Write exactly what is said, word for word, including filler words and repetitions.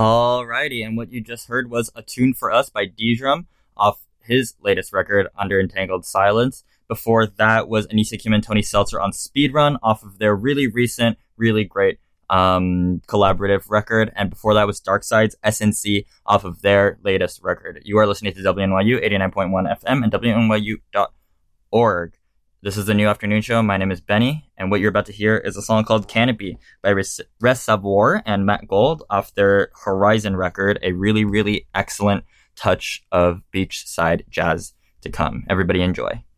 Alrighty, and what you just heard was A Tune for Us by D-Drum off his latest record, Under Entangled Silence. Before that was Anissa Kim and Tony Seltzer on Speedrun off of their really recent, really great um, collaborative record. And before that was Dark Side's S N C off of their latest record. You are listening to W N Y U eighty-nine point one F M and W N Y U dot org. This is the New Afternoon Show. My name is Benny, and what you're about to hear is a song called Canopy by Res Savoir and Matt Gold off their Horizon record, a really, really excellent touch of beachside jazz to come. Everybody enjoy.